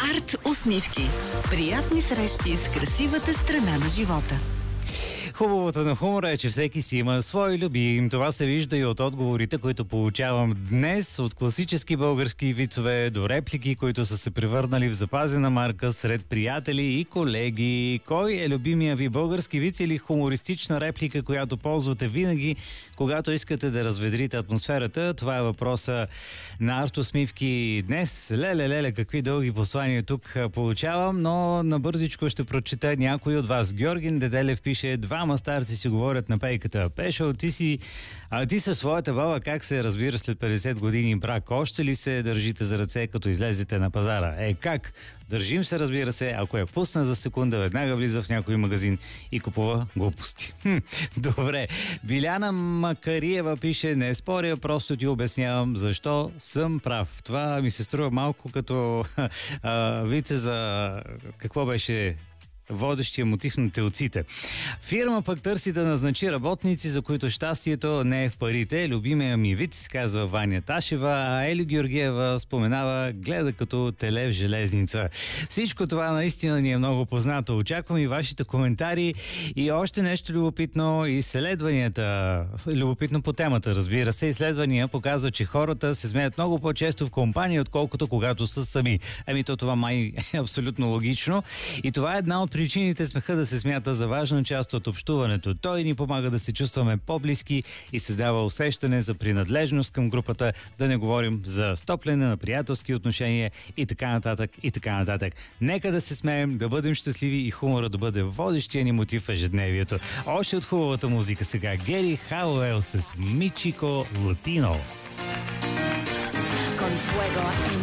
Арт усмивки. Приятни срещи с красивата страна на живота. Хубавото на хумора е, че всеки си има свой любим. Това се вижда и от отговорите, които получавам днес, от класически български вицове до реплики, които са се превърнали в запазена марка сред приятели и колеги. Кой е любимия ви български виц или хумористична реплика, която ползвате винаги, когато искате да разведрите атмосферата? Това е въпроса на Арт усмивки днес. Леле, какви дълги послания тук получавам, но набързичко ще прочета някой от вас. Георги Неделев пише: двама старци си говорят на пейката. Пешо, ти със своята баба как се разбира след 50 години брак? Още ли се държите за ръце, като излезете на пазара? Как? Държим се, разбира се. Ако я пусна за секунда, веднага влиза в някой магазин и купува глупости. Добре. Биляна Макариева пише: не споря, просто ти обяснявам защо съм прав. Това ми се струва малко като вице за... Какво беше водещия мотив на телците. Фирма пък търси да назначи работници, за които щастието не е в парите. Любимия ми виц, казва Ваня Ташева, а Ели Георгиева споменава: гледа като теле в железница. Всичко това наистина ни е много познато. Очаквам и вашите коментари и още нещо любопитно. Изследванията, любопитно по темата, разбира се, изследвания показват, че хората се смеят много по-често в компания, отколкото когато са сами. Това май е абсолютно логично. И това е една от причините смеха да се смята за важна част от общуването. Той ни помага да се чувстваме по-близки и създава усещане за принадлежност към групата, да не говорим за стопляне на приятелски отношения и така нататък, и така нататък. Нека да се смеем, да бъдем щастливи и хумора да бъде водещия ни мотив в ежедневието. Още от хубавата музика сега. Гери Хауел с Мичико Латино.